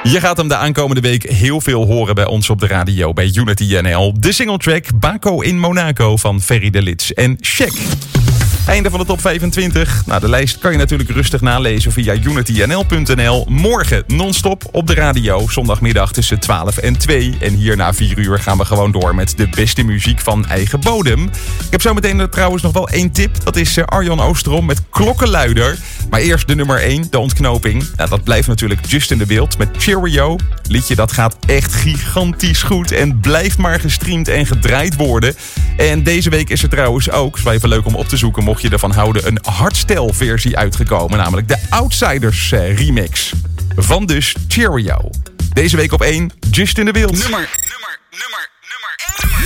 Je gaat hem de aankomende week heel veel horen bij ons op de radio bij Unity NL. De singletrack Baco in Monaco van Ferry de Lits en Check. Einde van de top 25. Nou, de lijst kan je natuurlijk rustig nalezen via unitynl.nl. Morgen non-stop op de radio. Zondagmiddag tussen 12 en 2. En hier na 4 uur gaan we gewoon door met de beste muziek van eigen bodem. Ik heb zometeen trouwens nog wel 1 tip. Dat is Arjan Oosterom met Klokkenluider. Maar eerst de nummer 1, de ontknoping. Nou, dat blijft natuurlijk Justin de Wild met Cheerio. Liedje dat gaat echt gigantisch goed. En blijft maar gestreamd en gedraaid worden. En deze week is er trouwens ook, is wel even leuk om op te zoeken mocht je ervan houden, een hardstyle versie uitgekomen. Namelijk de Outsiders remix van dus Cheerio. Deze week op 1, Justin de Wild. Nummer 1.